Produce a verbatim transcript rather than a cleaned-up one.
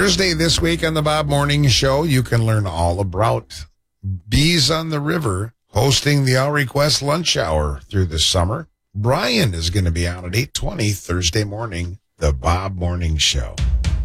Thursday this week on the Bob Morning Show, you can learn all about Bees on the River hosting the All Request Lunch Hour through the summer. Brian is going to be out at eight twenty Thursday morning, the Bob Morning Show.